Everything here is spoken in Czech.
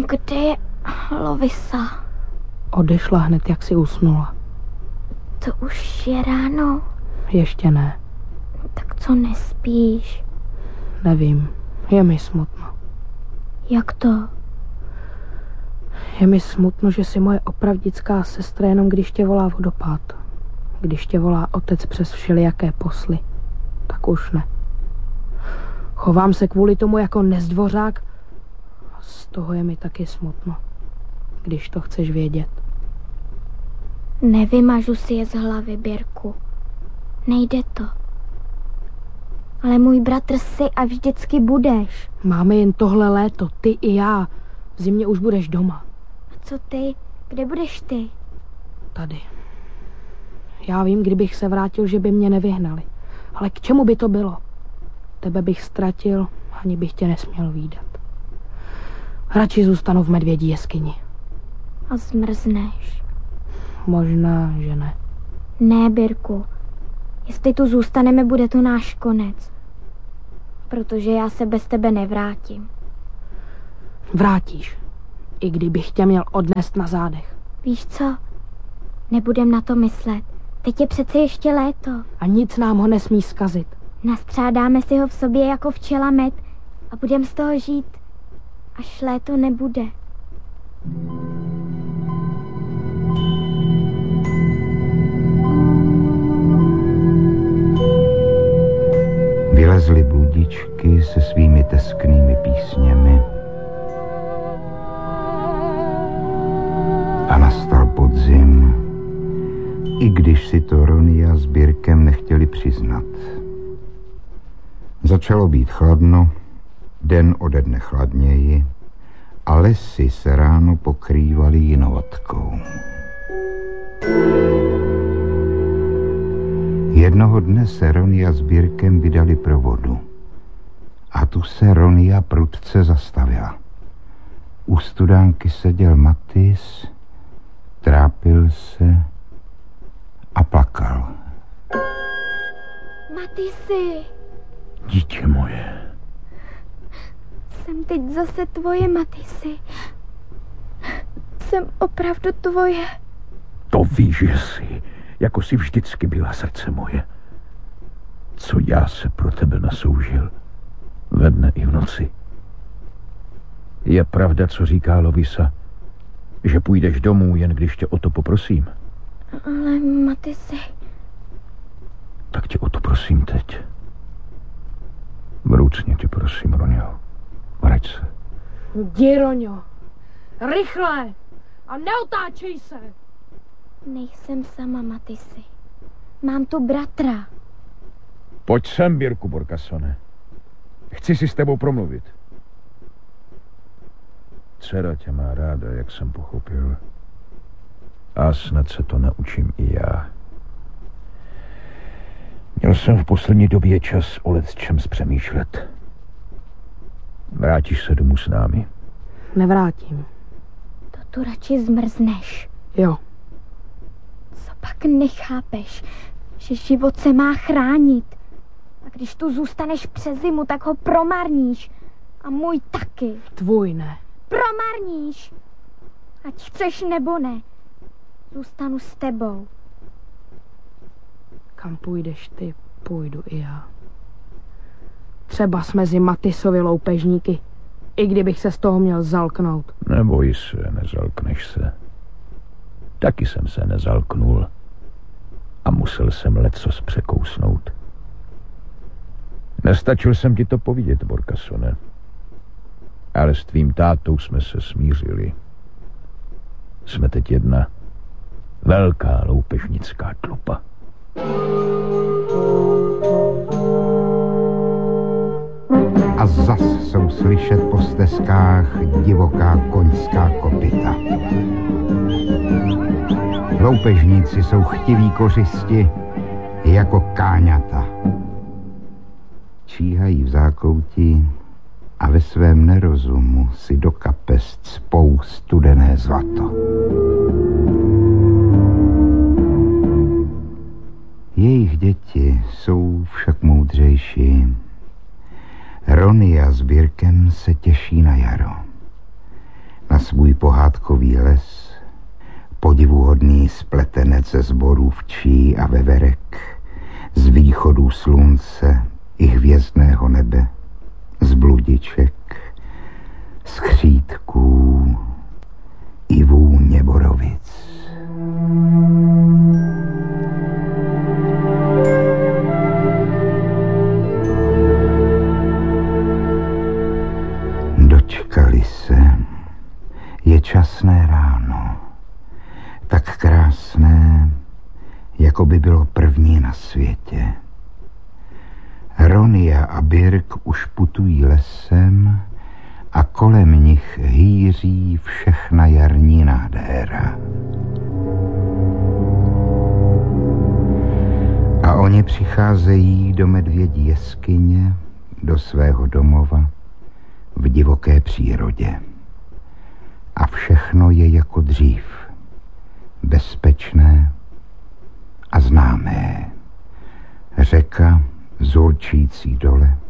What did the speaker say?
Kde je Lovisa? Odešla hned, jak si usnula. To už je ráno. Ještě ne. Tak co nespíš? Nevím, je mi smutno. Jak to? Je mi smutno, že jsi moje opravdická sestra jenom když tě volá vodopád. Když tě volá otec přes všelijaké posly, tak už ne. Chovám se kvůli tomu jako nezdvořák a z toho je mi taky smutno, když to chceš vědět. Nevymažu si je z hlavy, Birku. Nejde to. Ale můj bratr jsi a vždycky budeš. Máme jen tohle léto, ty i já. V zimě už budeš doma. A co ty? Kde budeš ty? Tady. Já vím, kdybych se vrátil, že by mě nevyhnali. Ale k čemu by to bylo? Tebe bych ztratil, ani bych tě nesměl vídat. Radši zůstanu v medvědí jeskyni. A zmrzneš. Možná, že ne. Ne, Birku. Jestli tu zůstaneme, bude to náš konec. Protože já se bez tebe nevrátím. Vrátíš. I kdybych tě měl odnést na zádech. Víš co? Nebudem na to myslet. Teď je přece ještě léto. A nic nám ho nesmí zkazit. Nastřádáme si ho v sobě jako včela med a budem z toho žít, až léto nebude. Vylezly bludičky se svými tesknými písněmi a nastal podzim, i když si to Ronia s Birkem nechtěli přiznat. Začalo být chladno, den ode dne chladněji a lesy se ráno pokrývaly jinovatkou. Jednoho dne se Ronia s Birkem vydali pro vodu. A tu se Ronia prudce zastavila. U studánky seděl Matis, trápil se a plakal. Matisi! Dítě moje. Jsem teď zase tvoje, Matisi. Jsem opravdu tvoje. To víš, že jsi, jako jsi vždycky byla, srdce moje. Co já se pro tebe nasoužil, ve dne i v noci. Je pravda, co říká Lovisa, že půjdeš domů, jen když tě o to poprosím? Ale Matisi... Tak tě o to prosím teď. Vroucně tě prosím, Ronio. Vrať se. Jdi, Roňo. Rychle! A neotáčej se! Nejsem sama, Matisi. Mám tu bratra. Pojď sem, Birku Borkasone. Chci si s tebou promluvit. Dcera tě má ráda, jak jsem pochopil. A snad se to naučím i já. Měl jsem v poslední době čas o lecčem přemýšlet. Vrátíš se domů s námi? Nevrátím. To tu radši zmrzneš. Jo. Co pak nechápeš, že život se má chránit? A když tu zůstaneš přes zimu, tak ho promarníš. A můj taky. Tvůj ne. Promarníš. Ať chceš nebo ne. Zůstanu s tebou. Kam půjdeš ty, půjdu i já. Třeba jsme mezi Matisovi loupežníky, i kdybych se z toho měl zalknout. Neboj se, nezalkneš se. Taky jsem se nezalknul a musel jsem lecos překousnout. Nestačil jsem ti to povědět, Borkasone. Ale s tvým tátou jsme se smířili. Jsme teď jedna velká loupežnická tlupa. A zas jsou slyšet po stezkách divoká koňská kopyta. Loupežníci jsou chtiví kořisti jako káňata. Číhají v zákoutí a ve svém nerozumu si do kapes cpou studené zlato. Jejich děti jsou však moudřejší. Ronia s Birkem se těší na jaro. Na na svůj pohádkový les, podivuhodný spletenec ze sborů včí a veverek, z východů slunce i hvězdného nebe, z bludiček, z křídků i vůně borovic. Dočkali se, je časné ráno, tak krásné, jako by bylo první na světě. Ronia a Birk už putují lesem a kolem nich hýří všechna jarní nádhera. A oni přicházejí do medvědí jeskyně, do svého domova, v divoké přírodě. A všechno je jako dřív, bezpečné a známé. Řeka zurčící dole,